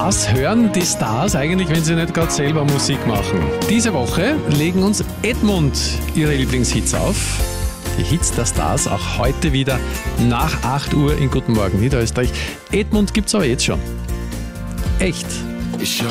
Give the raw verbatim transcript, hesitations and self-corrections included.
Was hören die Stars eigentlich, wenn sie nicht gerade selber Musik machen? Diese Woche legen uns Edmund ihre Lieblingshits auf. Die Hits der Stars auch heute wieder nach acht Uhr in Guten Morgen Niederösterreich. Edmund gibt's aber jetzt schon. Echt? Ich schau